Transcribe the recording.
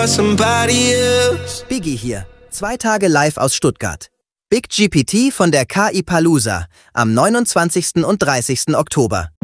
for somebody else. Biggie hier, 2 Tage live aus Stuttgart. Big GPT von der KI Palooza am 29. und 30. Oktober.